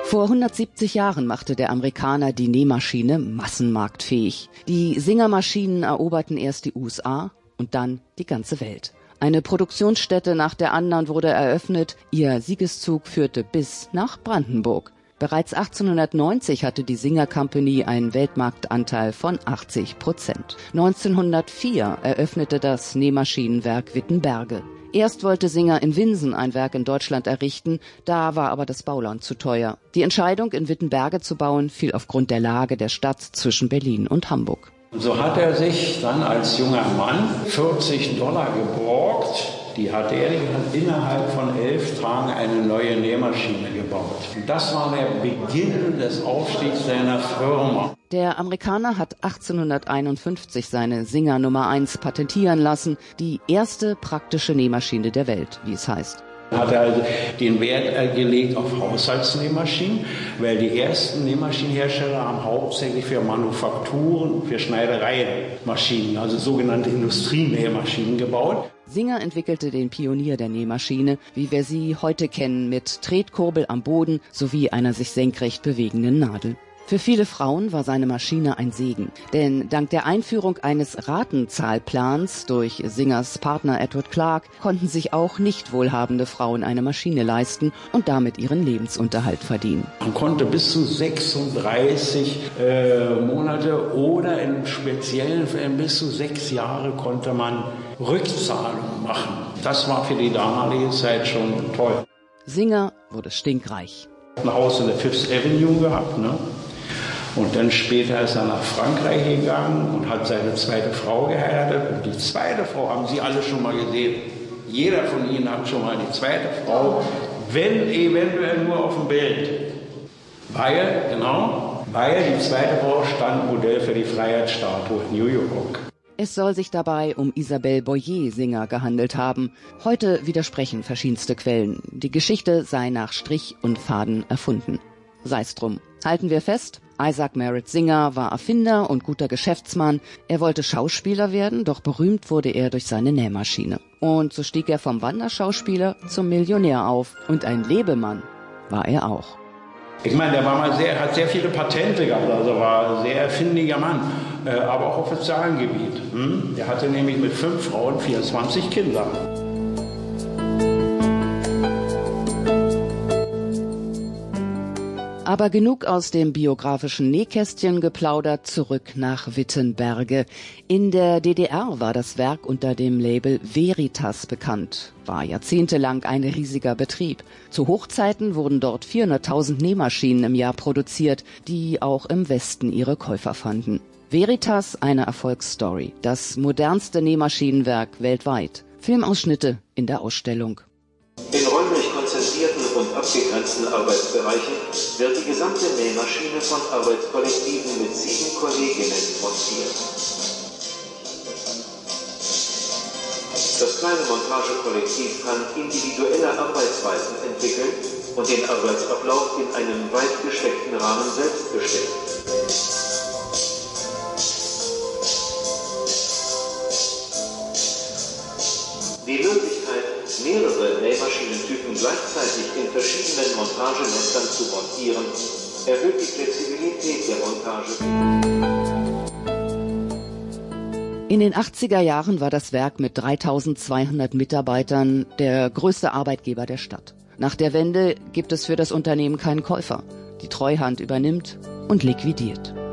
Vor 170 Jahren machte der Amerikaner die Nähmaschine massenmarktfähig. Die Singer-Maschinen eroberten erst die USA und dann die ganze Welt. Eine Produktionsstätte nach der anderen wurde eröffnet. Ihr Siegeszug führte bis nach Brandenburg. Bereits 1890 hatte die Singer Company einen Weltmarktanteil von 80%. 1904 eröffnete das Nähmaschinenwerk Wittenberge. Erst wollte Singer in Winsen ein Werk in Deutschland errichten, da war aber das Bauland zu teuer. Die Entscheidung, in Wittenberge zu bauen, fiel aufgrund der Lage der Stadt zwischen Berlin und Hamburg. Und so hat er sich dann als junger Mann $40 geborgt. Die hat innerhalb von 11 Tagen eine neue Nähmaschine gebaut. Und das war der Beginn des Aufstiegs seiner Firma. Der Amerikaner hat 1851 seine Singer Nummer 1 patentieren lassen, die erste praktische Nähmaschine der Welt, wie es heißt. Hat er also den Wert gelegt auf Haushaltsnähmaschinen, weil die ersten Nähmaschinenhersteller haben hauptsächlich für Manufakturen, für Schneidereienmaschinen, also sogenannte Industrienähmaschinen gebaut. Singer entwickelte den Pionier der Nähmaschine, wie wir sie heute kennen, mit Tretkurbel am Boden sowie einer sich senkrecht bewegenden Nadel. Für viele Frauen war seine Maschine ein Segen, denn dank der Einführung eines Ratenzahlplans durch Singers Partner Edward Clark konnten sich auch nicht wohlhabende Frauen eine Maschine leisten und damit ihren Lebensunterhalt verdienen. Man konnte bis zu 36 Monate oder in speziellen Fällen bis zu 6 Jahre konnte man Rückzahlung machen. Das war für die damalige Zeit schon toll. Singer wurde stinkreich. Ein Haus in der Fifth Avenue gehabt, ne? Und dann später ist er nach Frankreich gegangen und hat seine zweite Frau geheiratet. Und die zweite Frau haben Sie alle schon mal gesehen. Jeder von Ihnen hat schon mal die zweite Frau, wenn eventuell nur auf dem Bild. Weil die zweite Frau stand Modell für die Freiheitsstatue in New York. Es soll sich dabei um Isabelle Boyer Singer gehandelt haben. Heute widersprechen verschiedenste Quellen. Die Geschichte sei nach Strich und Faden erfunden. Sei's drum. Halten wir fest, Isaac Merritt Singer war Erfinder und guter Geschäftsmann. Er wollte Schauspieler werden, doch berühmt wurde er durch seine Nähmaschine. Und so stieg er vom Wanderschauspieler zum Millionär auf. Und ein Lebemann war er auch. Ich meine, der hat sehr viele Patente gehabt, also war ein sehr erfindiger Mann, aber auch auf sozialem Gebiet. Der hatte nämlich mit 5 Frauen 24 Kinder. Aber genug aus dem biografischen Nähkästchen geplaudert, zurück nach Wittenberge. In der DDR war das Werk unter dem Label Veritas bekannt, war jahrzehntelang ein riesiger Betrieb. Zu Hochzeiten wurden dort 400.000 Nähmaschinen im Jahr produziert, die auch im Westen ihre Käufer fanden. Veritas, eine Erfolgsstory, das modernste Nähmaschinenwerk weltweit. Filmausschnitte in der Ausstellung. In räumlich konzentrierten und abgegrenzten Arbeitsbereichen wird die gesamte Nähmaschine von Arbeitskollektiven mit 7 Kolleginnen montiert. Das kleine Montagekollektiv kann individuelle Arbeitsweisen entwickeln und den Arbeitsablauf in einem weit gesteckten Rahmen selbst bestimmen. Die Möglichkeit, mehrere Nähmaschinentypen gleichzeitig in verschiedenen Montagemessern zu montieren, erhöht die Flexibilität der Montage. In den 80er Jahren war das Werk mit 3.200 Mitarbeitern der größte Arbeitgeber der Stadt. Nach der Wende gibt es für das Unternehmen keinen Käufer. Die Treuhand übernimmt und liquidiert.